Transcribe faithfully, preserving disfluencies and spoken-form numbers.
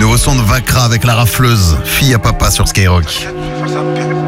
Nouveau son de Vakra avec la rafleuse. Fille à papa sur Skyrock.